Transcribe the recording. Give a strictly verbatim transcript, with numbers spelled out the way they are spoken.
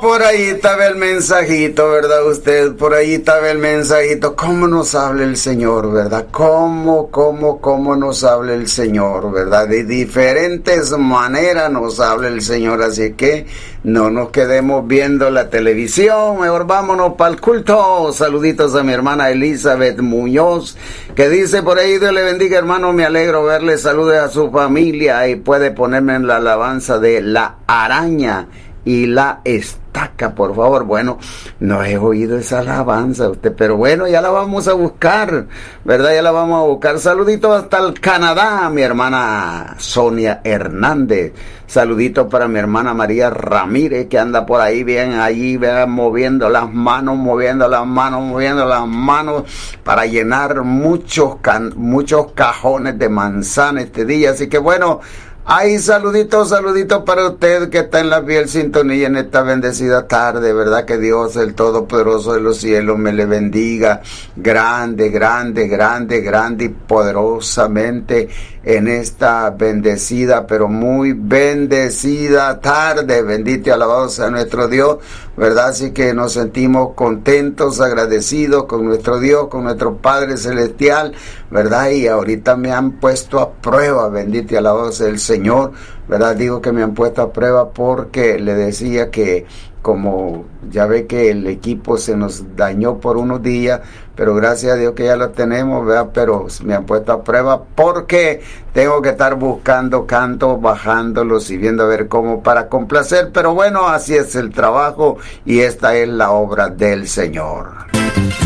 por ahí estaba el mensajito, ¿verdad? Usted, por ahí estaba el mensajito. ¿Cómo nos habla el Señor, verdad? ¿Cómo, cómo, cómo nos habla el Señor, verdad? De diferentes maneras nos habla el Señor, así que no nos quedemos viendo la televisión, mejor vámonos para el culto. Saluditos a mi hermana Elizabeth Muñoz, que dice por ahí: Dios le bendiga, hermano, me alegro verle, salude a su familia y puede ponerme en la alabanza de La Araña y la Estaca, por favor. Bueno, no he oído esa alabanza usted, pero bueno, ya la vamos a buscar, ¿verdad? Ya la vamos a buscar. Saluditos hasta el Canadá, mi hermana Sonia Hernández. Saluditos para mi hermana María Ramírez, que anda por ahí bien, allí, vean, moviendo las manos, moviendo las manos, moviendo las manos para llenar muchos, can muchos cajones de manzana este día. Así que bueno, ay, saluditos, saluditos para usted que está en la fiel sintonía en esta bendecida tarde, ¿verdad? Que Dios, el Todopoderoso de los cielos, me le bendiga grande, grande, grande, grande y poderosamente en esta bendecida, pero muy bendecida tarde. Bendito y alabado sea nuestro Dios, ¿verdad? Así que nos sentimos contentos, agradecidos con nuestro Dios, con nuestro Padre Celestial, ¿verdad? Y ahorita me han puesto a prueba, bendito y alabado sea el Señor, ¿verdad? Digo que me han puesto a prueba porque le decía que como ya ve que el equipo se nos dañó por unos días, pero gracias a Dios que ya lo tenemos, ¿verdad? Pero me han puesto a prueba porque tengo que estar buscando cantos, bajándolos y viendo a ver cómo para complacer, pero bueno, así es el trabajo y esta es la obra del Señor.